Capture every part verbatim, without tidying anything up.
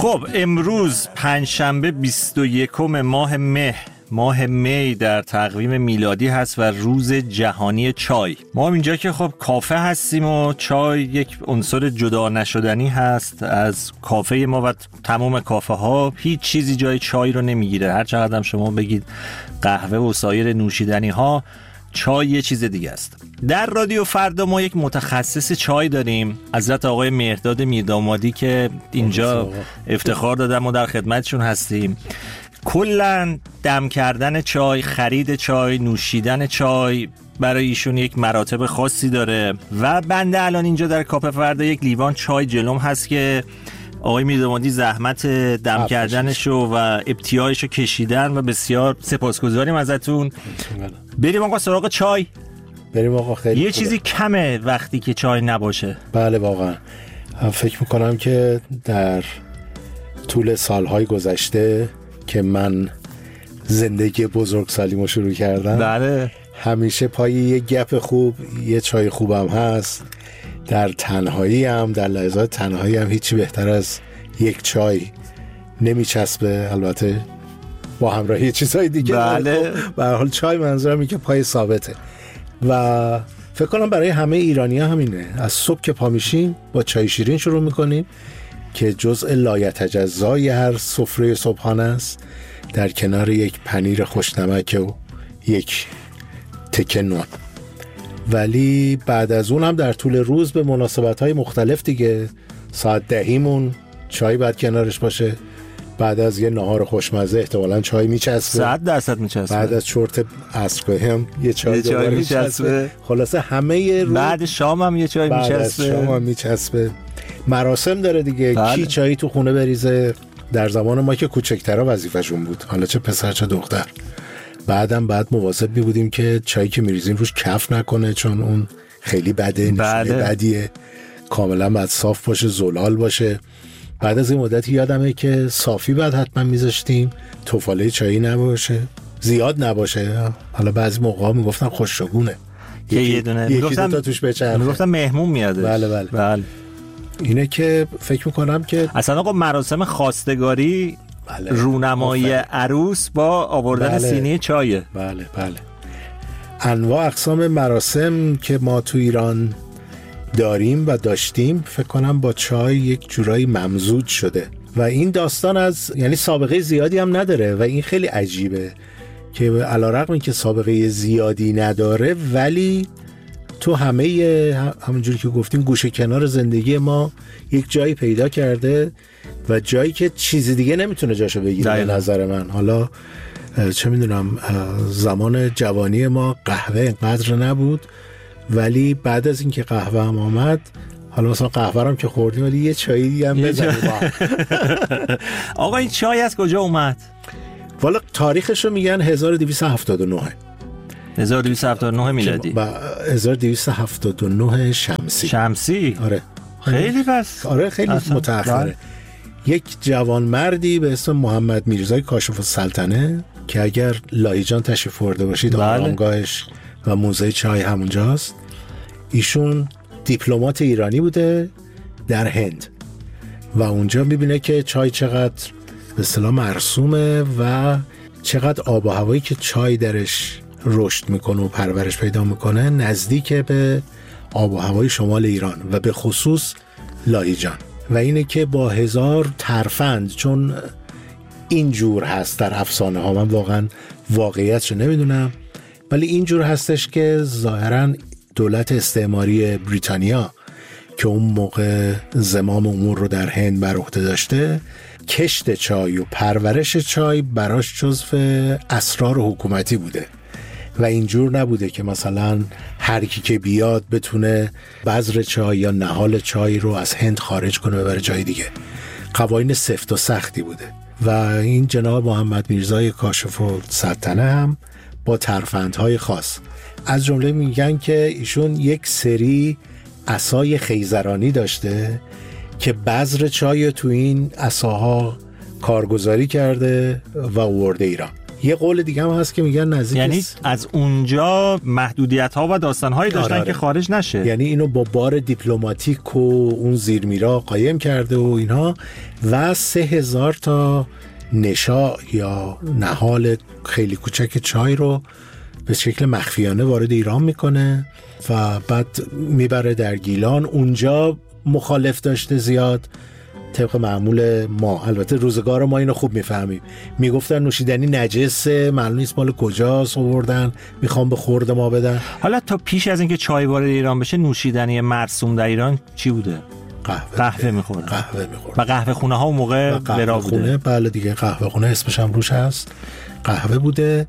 خب امروز پنجشنبه بیست و یکم ماه مه ماه می در تقویم میلادی هست و روز جهانی چای. ما هم اینجا که خب کافه هستیم و چای یک عنصر جدا نشدنی هست از کافه ما و تمام کافه ها. هیچ چیزی جای چای رو نمیگیره. هر چقدر هم شما بگید قهوه و سایر نوشیدنی ها، چای یه چیز دیگه است. در رادیو فردا ما یک متخصص چای داریم، حضرت آقای مهرداد میردامادی که اینجا افتخار دادم و در خدمتشون هستیم. کلن دم کردن چای، خرید چای، نوشیدن چای برای ایشون یک مراتب خاصی داره و بنده الان اینجا در کافه فردا یک لیوان چای جلوم هست که آقای میردامادی زحمت دم کردنشو و ابتیایشو کشیدن و بسیار سپاسگزاریم ازتون. بریم آقا سراغ چای. بریم آقا. خیلی یه خوبه. چیزی کمه وقتی که چای نباشه. بله واقعا فکر میکنم که در طول سالهای گذشته که من زندگی بزرگسالیمو شروع کردم، بله، همیشه پای یه گپ خوب یه چای خوبم هست. در تنهایی هم در لحظات تنهایی هم هیچی بهتر از یک چای نمیچسبه، البته با همراهی چیزهای دیگه. بله. به هر حال چای منظورم اینه که پای ثابته و فکر کنم برای همه ایرانی‌ها همینه. از صبح که پا میشیم با چای شیرین شروع میکنیم که جزء لایتجزای هر سفره صبحانه است، در کنار یک پنیر خوشنمک و یک تکه نون. ولی بعد از اون هم در طول روز به مناسبت‌های مختلف دیگه، ساعت دهیمون چای باید کنارش باشه. بعد از یه نهار خوشمزه احتمالاً چای میچسبه. صد درصد میچسبه. بعد از چرت عصرگاهی هم یه چای دوباره میچسبه. خلاصه همه روز. بعد شام هم یه چای بعد میچسبه. بعد از شام هم میچسبه. مراسم داره دیگه. بله. کی چایی تو خونه بریزه. در زمان ما که کوچکترا وظیفه‌شون بود، حالا چه پسر چه دختر. بعدم بعد مواظب می بودیم که چایی که میریزیم روش کف نکنه، چون اون خیلی بده، نشونه بله. بدیه. کاملا باید صاف باشه، زلال باشه. بعد از این مدتی یادمه که صافی بعد حتما میذاشتیم، توفاله چایی نباشه، زیاد نباشه. حالا بعضی موقعا میگفتن خوشگونه که یه دونه میگفتن تا توش بچرخه، میگفتن مهمون میادش. بله بله بله. اینه که فکر میکنم که اصلا آقا مراسم خواستگاری بله. رونمایی آفر. عروس با آوردن بله. سینی چایه. بله بله. انواع اقسام مراسم که ما تو ایران داریم و داشتیم فکر کنم با چای یک جورایی ممزوج شده و این داستان از یعنی سابقه زیادی هم نداره و این خیلی عجیبه که علیرغم اینکه سابقه زیادی نداره ولی تو همه همونجوری که گفتیم گوشه کنار زندگی ما یک جایی پیدا کرده و جایی که چیزی دیگه نمیتونه جاشو بگیره به نظر من. حالا چه میدونم زمان جوانی ما قهوه اینقدر نبود، ولی بعد از اینکه قهوه هم آمد، حالا مثلا قهوه هم که خوردیم ولی یه چایی دیگه هم بزنیم. آقا این چای از کجا اومد؟ والا تاریخش رو میگن هزار و دویست و هفتاد و نه هزار و دویست و هفتاد و نه میلادی و هزار و دویست و هفتاد و نه شمسی. شمسی؟ آره خیلی پس آره خیلی متأخره. یک جوان مردی به اسم محمد میرزای کاشف السلطنه که اگر لاهیجان تشریف برده باشید آرامگاهش و موزه چای همونجاست. ایشون دیپلمات ایرانی بوده در هند و اونجا میبینه که چای چقدر به اصطلاح مرسومه و چقدر آب و هوایی که چای درش رشد میکنه و پرورش پیدا میکنه نزدیک به آب و هوای شمال ایران و به خصوص لاهیجان. و اینه که با هزار ترفند، چون اینجور هست در افسانه ها، من واقعا واقعیتشو نمیدونم ولی اینجور هستش که ظاهرا دولت استعماری بریتانیا که اون موقع زمام امور رو در هند بر عهده داشته، کشت چای و پرورش چای براش جزو اسرار حکومتی بوده و اینجور نبوده که مثلا هر کی که بیاد بتونه بذر چای یا نهال چای رو از هند خارج کنه ببره جای دیگه. قوانین سفت و سختی بوده و این جناب محمد میرزای کاشف السلطنه هم با ترفندهای خاص، از جمله میگن که ایشون یک سری عصای خیزرانی داشته که بذر چای تو این عصاها کارگزاری کرده و آورده ایران. یه قول دیگه هم هست که میگن نزدیک، یعنی از اونجا محدودیت ها و داستان هایی داشتن آره. که خارج نشه، یعنی اینو با بار دیپلماتیک و اون زیرمیرا قایم کرده و اینها، و سه هزار تا نشا یا نهال خیلی کوچک چای رو به شکل مخفیانه وارد ایران میکنه و بعد میبره در گیلان. اونجا مخالف داشته زیاد طبق معمول ما، البته روزگار ما اینو خوب میفهمیم، میگفتن نوشیدنی نجسه، معلوم نیست مال کجاست آوردن، میخوام به خورد ما بدن. حالا تا پیش از اینکه چای وارد ایران بشه نوشیدنی مرسوم در ایران چی بوده؟ قهوه قهوه میخورن. قهوه میخورن. و قهوه خونه ها اون موقع برا بوده. بله دیگه، قهوه خونه اسمش هم روش هست، قهوه بوده.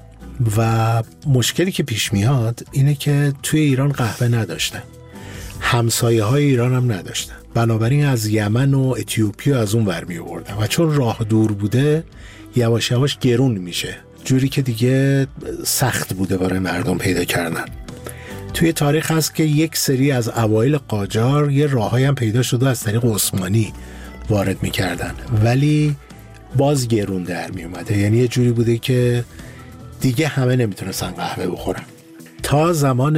و مشکلی که پیش میاد اینه که توی ایران قهوه نداشتن، همسایه های ایران هم نداشتن، بنابراین از یمن و اتیوپیا از اون ور می آوردن و چون راه دور بوده یواش یواش گرون میشه، جوری که دیگه سخت بوده برای مردم پیدا کردن. توی تاریخ هست که یک سری از اوایل قاجار یه راههایی هم پیدا شده از طریق عثمانی وارد میکردن، ولی باز گرون در می اومده، یعنی یه جوری بوده که دیگه همه نمیتونستن قهوه بخورن تا زمان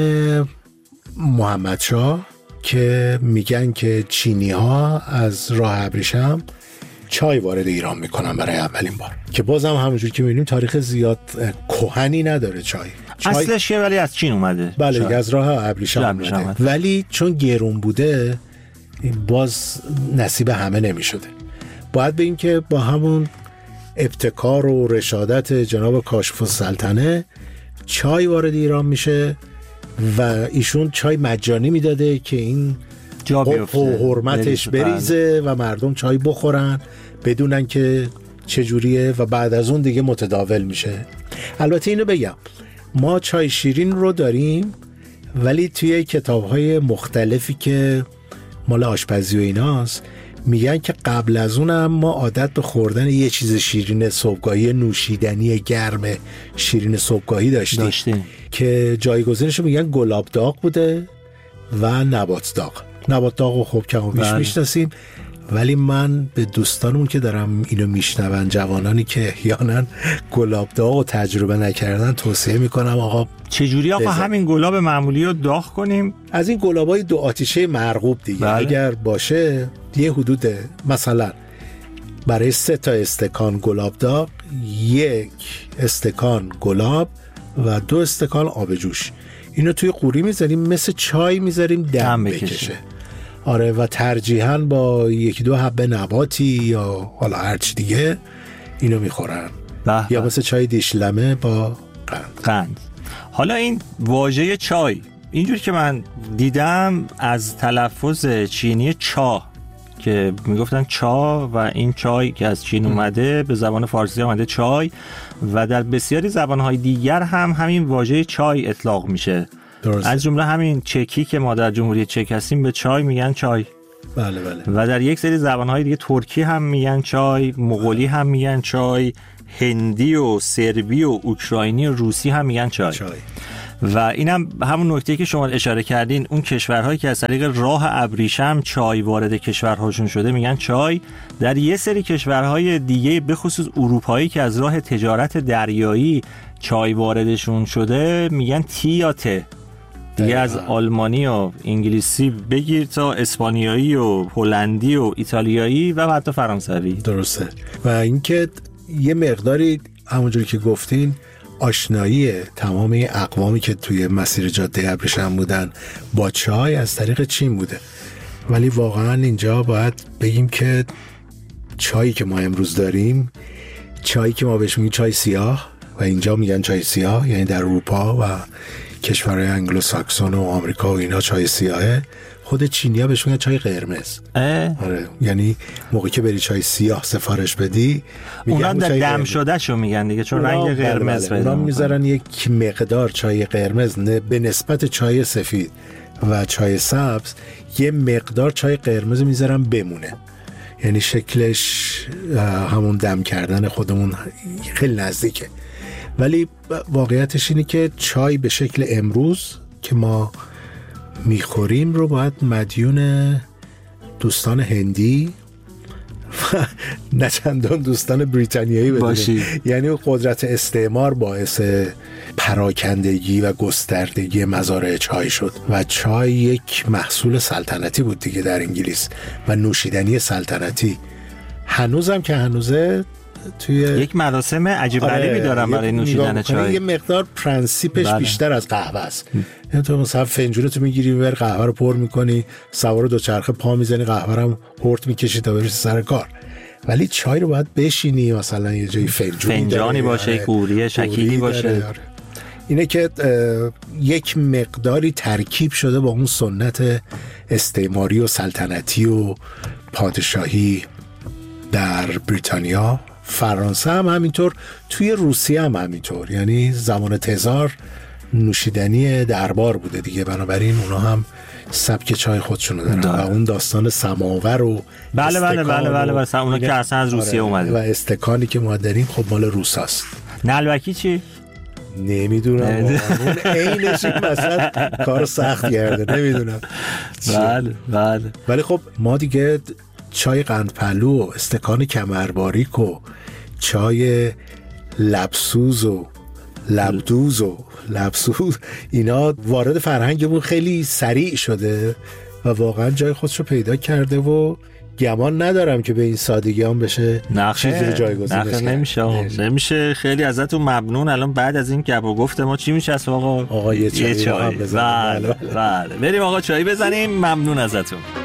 محمدشاه که میگن که چینی ها از راه ابریشم چای وارد ایران میکنن برای اولین بار، که بازم همونجور که میبینیم تاریخ زیاد کهنی نداره چای. چای اصلش که ولی از چین اومده، بله از راه ابریشم اومده، اومده. ولی چون گرون بوده باز نصیب همه نمیشده. باید بگیم که با همون ابتکار و رشادت جناب کاشف السلطنه چای وارد ایران میشه و ایشون چای مجانی میداده که این جا بیفته و حرمتش بریزه و مردم چای بخورن بدونن که چجوریه و بعد از اون دیگه متداول میشه. البته اینو بگم ما چای شیرین رو داریم، ولی توی کتاب‌های مختلفی که مال آشپزی و ایناست میگن که قبل از اونم ما عادت به خوردن یه چیز شیرین صبحگاهی، نوشیدنی گرم شیرین صبحگاهی داشتیم, داشتیم. که جایگزینش رو میگن گلاب داغ بوده و نبات داغ. نبات داغ رو خب کم و بیش میشناسیم، ولی من به دوستانمون که دارم اینو میشنون، جوانانی که احیانا گلاب داغ رو تجربه نکردن، توصیه میکنم آقا چجوری آقا بزن. همین گلاب معمولی رو داغ کنیم؟ از این گلابای دو آتیشه مرغوب دیگه بله. اگر باشه یه حدود مثلا برای سه تا استکان گلاب داغ یک استکان گلاب و دو استکان آب جوش، اینو توی قوری میذاریم مثل چای میذاریم دم, دم بکشه. بکشه آره، و ترجیحاً با یکی دو حبه نباتی یا حالا هرچی دیگه اینو میخورن بح یا مثل چای دیشلمه با قند. قند. حالا این واژه چای اینجور که من دیدم از تلفظ چینی چا که میگفتن چا و این چای که از چین اومده به زبان فارسی اومده چای و در بسیاری زبانهای دیگر هم همین واژه چای اطلاق میشه. درسته. از جمله همین چکی که ما در جمهوری چک هستیم به چای میگن چای. بله بله. و در یک سری زبانهای دیگه ترکی هم میگن چای، مغولی هم میگن چای، هندی و سربی و اوکراینی و روسی هم میگن چای. چای. و اینم هم همون نکته که شما اشاره کردین، اون کشورهایی که از طریق راه ابریشم چای وارد کشورهاشون شده میگن چای. در یه سری کشورهای دیگه به خصوص اروپایی که از راه تجارت دریایی چای واردشون شده میگن تی یا ته. دیگه از آلمانی و انگلیسی بگیر تا اسپانیایی و هلندی و ایتالیایی و حتی فرانسوی. درسته. و اینکه یه مقداری همونجوری که گفتین آشنایی تمام اقوامی که توی مسیر جاده ابریشم بودن با چای از طریق چین بوده، ولی واقعا اینجا باید بگیم که چایی که ما امروز داریم، چایی که ما بهش میگیم چای سیاه و اینجا میگن چای سیاه، یعنی در اروپا و کشورهای انگلو ساکسون و آمریکا و اینا چای سیاهه، خود چینی‌ها بهش میگن چای قرمز. آره، یعنی موقعی که بری چای سیاه سفارش بدی اونا در دم شده شو میگن دیگه، چون رنگ قرمز پیدا. اونا میذارن یک مقدار چای قرمز به نسبت چای سفید و چای سبز یه مقدار چای قرمز میذارن بمونه، یعنی شکلش همون دم کردن خودمون خیلی نزدیکه. ولی واقعیتش اینه که چای به شکل امروز که ما میخوریم رو باید مدیون دوستان هندی نه چندان دوستان بریتانیایی باشید. یعنی قدرت استعمار باعث پراکندگی و گستردگی مزارع چای شد و چای یک محصول سلطنتی بود دیگه در انگلیس و نوشیدنی سلطنتی. هنوزم که هنوزه توی یک مراسم عجیب غریبی دارن برای نوشیدن چای. یه مقدار پرنسیپش بله. بیشتر از قهوه است. یعنی تو مثلا فنجونتو میگیری میبری قهوه رو پر میکنی، سوار دوچرخه پا میزنی، قهوه رو هورت میکشی تا برسی سر کار. ولی چای رو باید بشینی، مثلا یه جایی فنجونی فنجانی باشه، قوری شکیلی باشه. اینه که یک مقداری ترکیب شده با اون سنت استعماری و سلطنتی و پادشاهی در بریتانیا. فرانسه هم همینطور، توی روسیه هم همینطور. یعنی زمان تزار نوشیدنی دربار بوده دیگه، بنابراین اونا هم سبک چای خودشونو دارن و اون داستان سماور و بله بله بله بله بله اونا که اصلا از روسیه اومده و استکانی که ما داریم خب مال روساست. نلبکی چی؟ نمیدونم اون عینش این مثلا کار سخت کرده، نمیدونم. بله بله. ولی خب ما دیگه چای قندپلو و استکان کمرباریک و چای لبسوز و لبدوز و لبسوز اینا وارد فرهنگمون خیلی سریع شده و واقعا جای خودش رو پیدا کرده و گمان ندارم که به این سادگی هم بشه چیزی رو جایگزین بشه. نمیشه نمیشه. خیلی ازتون ممنون. الان بعد از این گپ و گفت ما چی میشه آقا؟ آقا یه چای, چای. بله بله. بریم آقا چای بزنیم. ممنون ازتون.